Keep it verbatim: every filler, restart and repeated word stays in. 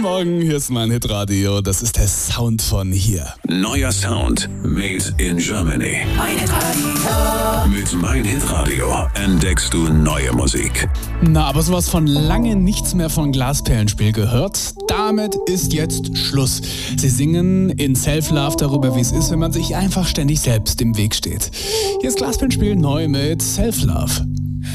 Guten Morgen, hier ist mein Hitradio. Das ist der Sound von hier. Neuer Sound made in Germany. Mein Hitradio. Mit Mein Hitradio entdeckst du neue Musik. Na, aber sowas von lange nichts mehr von Glasperlenspiel gehört. Damit ist jetzt Schluss. Sie singen in Self-Love darüber, wie es ist, wenn man sich einfach ständig selbst im Weg steht. Hier ist Glasperlenspiel neu mit Self-Love.